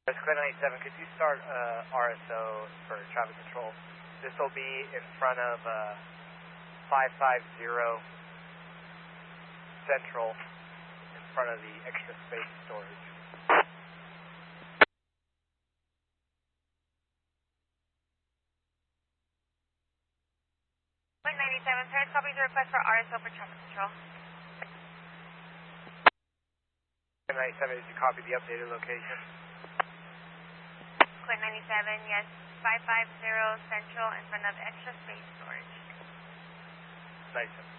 Clear 97, could you start RSO for traffic control? This will be in front of 550 Central, in front of the extra space storage. Clear 97, Paris copies the request for RSO for traffic control. Clear 97, did you copy the updated location? Clear 97, yes, 550 Central in front of extra space storage. Nice.